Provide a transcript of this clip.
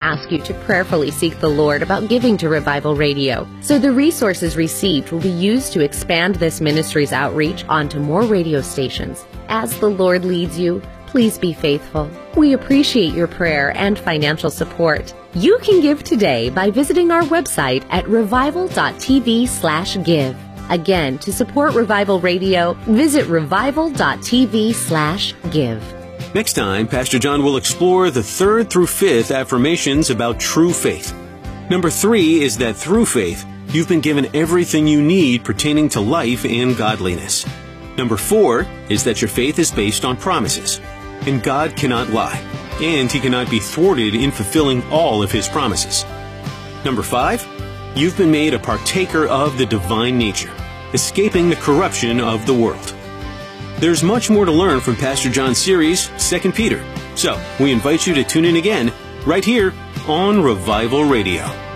ask you to prayerfully seek the Lord about giving to Revival Radio, so the resources received will be used to expand this ministry's outreach onto more radio stations. As the Lord leads you, please be faithful. We appreciate your prayer and financial support. You can give today by visiting our website at revival.tv/give. Again, to support Revival Radio, visit revival.tv/give. Next time, Pastor John will explore the 3rd through 5th affirmations about true faith. Number 3 is that through faith, you've been given everything you need pertaining to life and godliness. Number 4 is that your faith is based on promises, and God cannot lie, and He cannot be thwarted in fulfilling all of His promises. Number 5, you've been made a partaker of the divine nature, escaping the corruption of the world. There's much more to learn from Pastor John's series, 2 Peter. So, we invite you to tune in again, right here on Revival Radio.